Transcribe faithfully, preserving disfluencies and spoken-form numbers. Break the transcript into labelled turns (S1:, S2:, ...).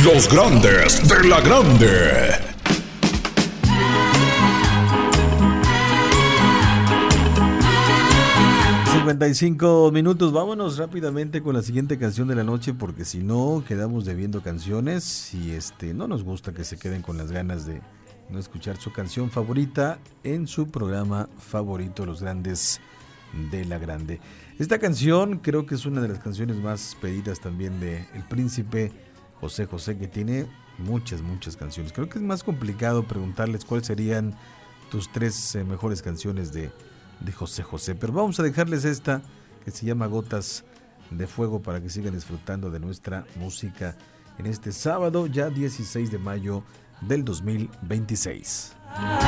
S1: Los grandes de la grande.
S2: cincuenta y cinco minutos, vámonos rápidamente con la siguiente canción de la noche, porque si no quedamos debiendo canciones y este no nos gusta que se queden con las ganas de no escuchar su canción favorita en su programa favorito, Los Grandes de la Grande. Esta canción creo que es una de las canciones más pedidas también de El Príncipe José José, que tiene muchas, muchas canciones. Creo que es más complicado preguntarles cuáles serían tus tres eh, mejores canciones de de José José, pero vamos a dejarles esta que se llama Gotas de Fuego para que sigan disfrutando de nuestra música en este sábado ya dieciséis de mayo del dos mil veintiséis.